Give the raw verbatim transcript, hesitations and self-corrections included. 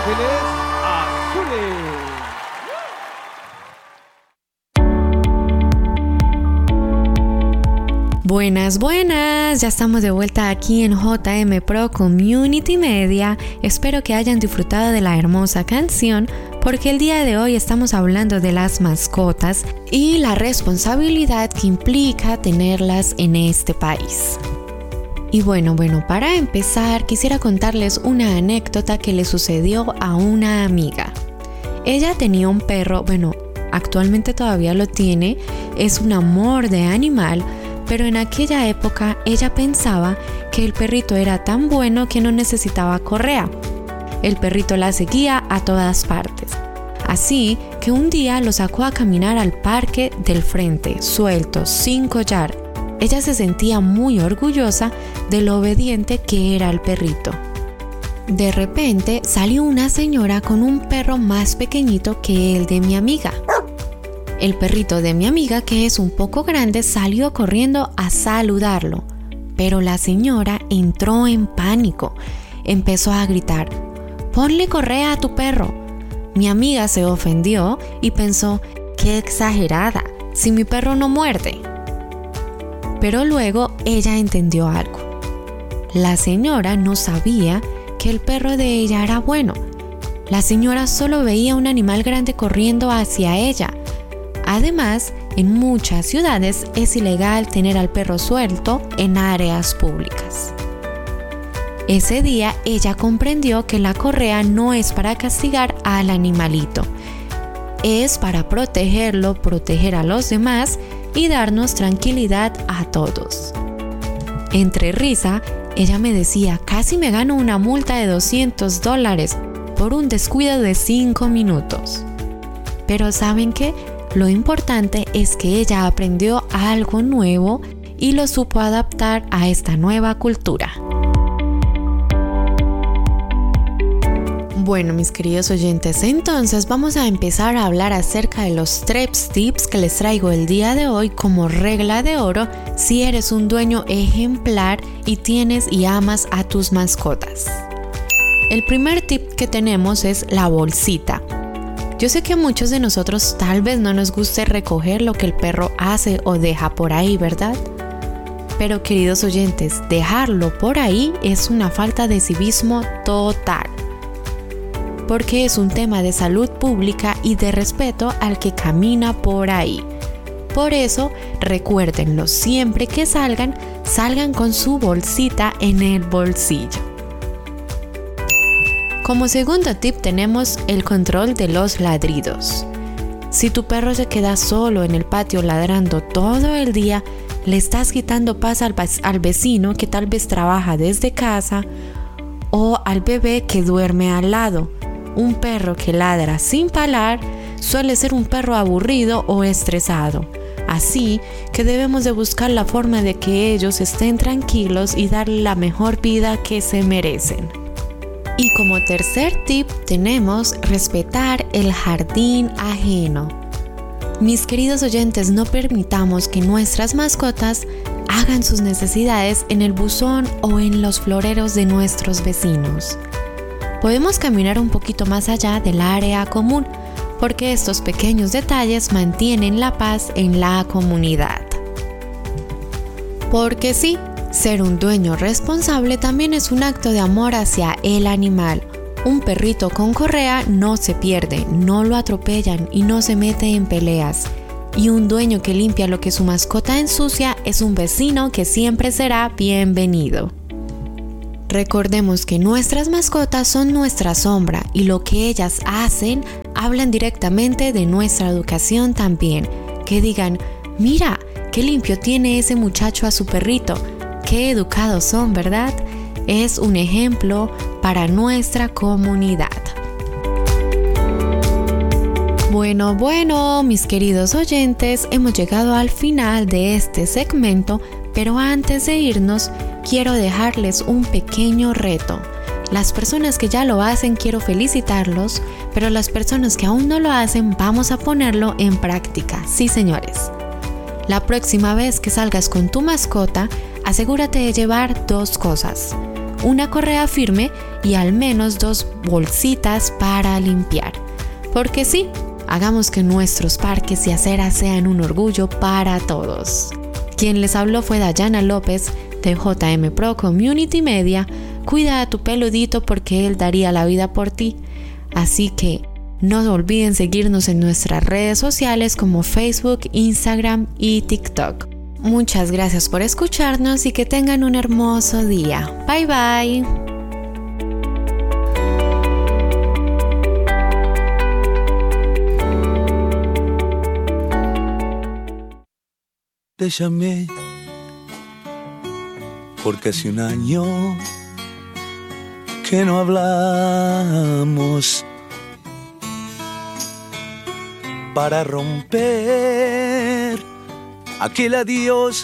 Ángeles Azules. Buenas, buenas, ya estamos de vuelta aquí en J M Pro Community Media. Espero que hayan disfrutado de la hermosa canción, porque el día de hoy estamos hablando de las mascotas y la responsabilidad que implica tenerlas en este país. Y bueno, bueno, para empezar quisiera contarles una anécdota que le sucedió a una amiga. Ella tenía un perro, bueno, actualmente todavía lo tiene, es un amor de animal, pero en aquella época ella pensaba que el perrito era tan bueno que no necesitaba correa. El perrito la seguía a todas partes. Así que un día lo sacó a caminar al parque del frente, suelto, sin collar. Ella se sentía muy orgullosa de lo obediente que era el perrito. De repente salió una señora con un perro más pequeñito que el de mi amiga. El perrito de mi amiga, que es un poco grande, salió corriendo a saludarlo, pero la señora entró en pánico. Empezó a gritar: «¡Ponle correa a tu perro!». Mi amiga se ofendió y pensó: «¡Qué exagerada! Si mi perro no muerde». Pero luego ella entendió algo. La señora no sabía que el perro de ella era bueno. La señora solo veía un animal grande corriendo hacia ella. Además, en muchas ciudades es ilegal tener al perro suelto en áreas públicas. Ese día ella comprendió que la correa no es para castigar al animalito, es para protegerlo, proteger a los demás y darnos tranquilidad a todos. Entre risa, ella me decía: «Casi me gano una multa de doscientos dólares por un descuido de cinco minutos». Pero ¿saben qué? Lo importante es que ella aprendió algo nuevo y lo supo adaptar a esta nueva cultura. Bueno, mis queridos oyentes, entonces vamos a empezar a hablar acerca de los tres tips que les traigo el día de hoy como regla de oro si eres un dueño ejemplar y tienes y amas a tus mascotas. El primer tip que tenemos es la bolsita. Yo sé que a muchos de nosotros tal vez no nos guste recoger lo que el perro hace o deja por ahí, ¿verdad? Pero queridos oyentes, dejarlo por ahí es una falta de civismo total, porque es un tema de salud pública y de respeto al que camina por ahí. Por eso, recuérdenlo, siempre que salgan, salgan con su bolsita en el bolsillo. Como segundo tip tenemos el control de los ladridos. Si tu perro se queda solo en el patio ladrando todo el día, le estás quitando paz al, al vecino que tal vez trabaja desde casa o al bebé que duerme al lado. Un perro que ladra sin parar suele ser un perro aburrido o estresado. Así que debemos de buscar la forma de que ellos estén tranquilos y darle la mejor vida que se merecen. Y como tercer tip tenemos respetar el jardín ajeno. Mis queridos oyentes, no permitamos que nuestras mascotas hagan sus necesidades en el buzón o en los floreros de nuestros vecinos. Podemos caminar un poquito más allá del área común, porque estos pequeños detalles mantienen la paz en la comunidad. Porque sí, ser un dueño responsable también es un acto de amor hacia el animal. Un perrito con correa no se pierde, no lo atropellan y no se mete en peleas. Y un dueño que limpia lo que su mascota ensucia es un vecino que siempre será bienvenido. Recordemos que nuestras mascotas son nuestra sombra y lo que ellas hacen hablan directamente de nuestra educación también. Que digan: «Mira, qué limpio tiene ese muchacho a su perrito». Qué educados son, ¿verdad? Es un ejemplo para nuestra comunidad. Bueno, bueno, mis queridos oyentes, hemos llegado al final de este segmento, pero antes de irnos, quiero dejarles un pequeño reto. Las personas que ya lo hacen, quiero felicitarlos, pero las personas que aún no lo hacen, vamos a ponerlo en práctica. Sí, señores. La próxima vez que salgas con tu mascota, asegúrate de llevar dos cosas: una correa firme y al menos dos bolsitas para limpiar. Porque sí, hagamos que nuestros parques y aceras sean un orgullo para todos. Quien les habló fue Dayana López de J M Pro Community Media. Cuida a tu peludito porque él daría la vida por ti. Así que no olviden seguirnos en nuestras redes sociales como Facebook, Instagram y TikTok. Muchas gracias por escucharnos y que tengan un hermoso día. Bye bye. Te llamé porque hace un año que no hablamos, para romper aquel adiós